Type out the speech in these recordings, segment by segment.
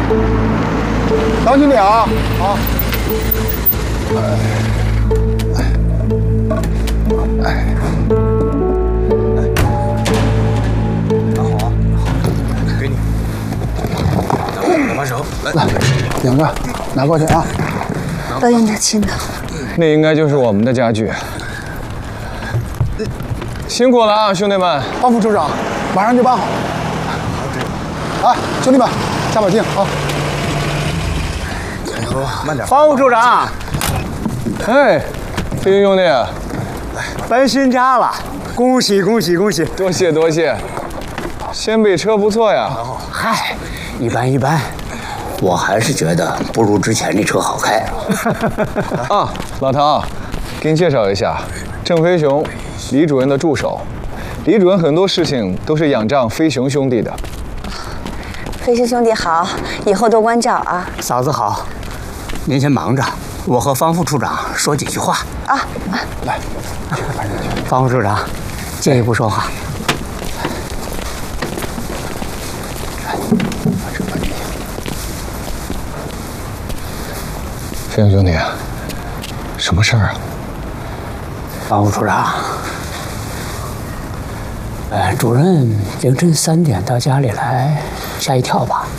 当心点啊！好。 拿好啊，给你。我把手来，两个拿过去啊。 老远点，轻点。 那应该就是我们的家具。辛苦了啊，兄弟们！ 方副处长，马上就办好。来，兄弟们，加把劲啊！ 加油，慢点。 方副处长， 哎，飞行兄弟， 搬新家了，恭喜恭喜恭喜！ 多谢多谢。掀背车不错呀。 嗨，一般一般，我还是觉得不如之前那车好开。 啊，老唐，给你介绍一下，郑飞雄，李主任的助手。李主任很多事情都是仰仗飞雄兄弟的。 飞行兄弟好，以后多关照啊。 嫂子好，您先忙着，我和方副处长说几句话啊。 来， 方副处长，进一步说话。 飞雄兄弟，什么事儿啊？ 方副处长，主任凌晨3点到家里来，吓一跳吧？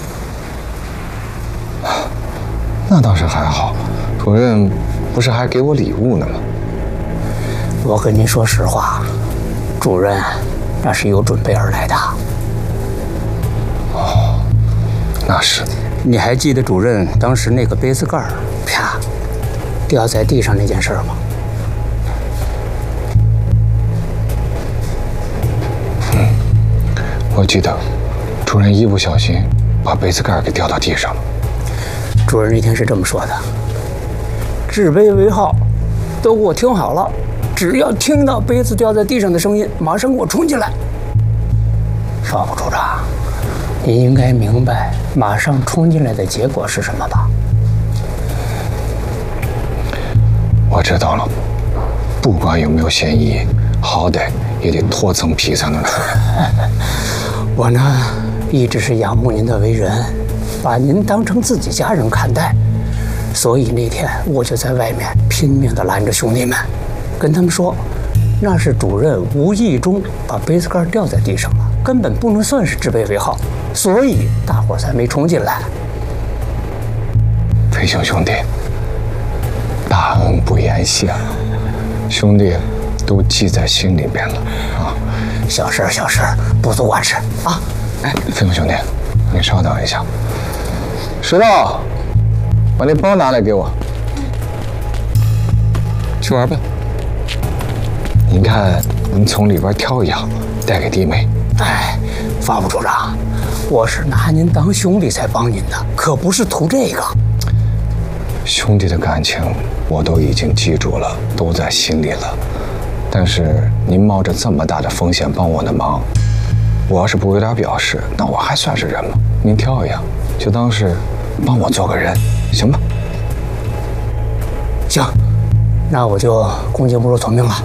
那倒是还好，主任不是还给我礼物呢吗？ 我跟您说实话，主任那是有准备而来的。 哦，那是。 你还记得主任当时那个杯子盖儿啪掉在地上那件事吗？ 我记得，主任一不小心把杯子盖给掉到地上了。 主任那天是这么说的：制杯为号，都给我听好了，只要听到杯子掉在地上的声音，马上给我冲进来。方副处长，您应该明白马上冲进来的结果是什么吧？ 我知道了，不管有没有嫌疑，好歹也得脱层皮才能出来。 我呢，一直是仰慕您的为人，把您当成自己家人看待，所以那天我就在外面拼命地拦着兄弟们，跟他们说，那是主任无意中把杯子盖掉在地上了，根本不能算是制杯为号，所以大伙才没冲进来。 飞行兄弟，大恩不言谢，兄弟都记在心里边了啊。 小事小事，不足挂齿啊！ 哎，飞行兄弟，你稍等一下。石头，把那包拿来给我。去玩吧。您看，您从里边挑一样，带给弟妹。 哎，方副处长，我是拿您当兄弟才帮您的，可不是图这个。 兄弟的感情我都已经记住了，都在心里了。但是您冒着这么大的风险帮我的忙，我要是不有点表示，那我还算是人吗？您挑一样，就当是帮我做个人，行吧？ 行，那我就恭敬不如从命了。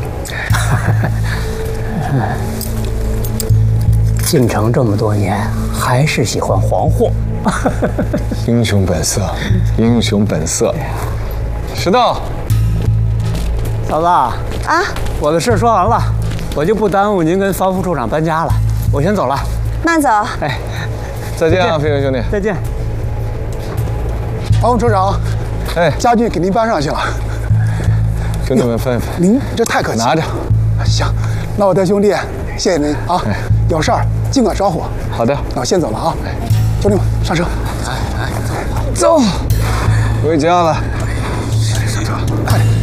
进城这么多年，还是喜欢黄货。 英雄本色，英雄本色。石头， 嫂子啊，我的事说完了，我就不耽误您跟方副处长搬家了，我先走了。 慢走。 哎， 再见啊，飞行兄弟。 再见。 方副处长， 哎， 家具给您搬上去了。 兄弟们分一分。 您这太客气了。 拿着。 行，那我带兄弟，谢谢您啊。有事儿尽管招呼。 好的。 那我先走了啊。兄弟们，上车。 走。回家了。 上车，快点。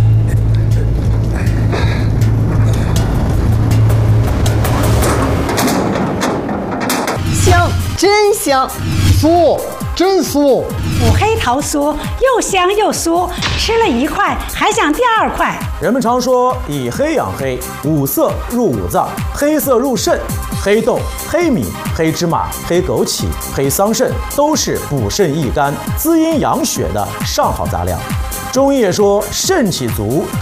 香，真香！ 酥，真酥！ 五黑桃酥又香又酥，吃了1块还想第2块。 人们常说以黑养黑，五色入五脏，黑色入肾，黑豆、黑米、黑芝麻、黑枸杞、黑桑葚都是补肾益肝、滋阴养血的上好杂粮。中医也说肾气足。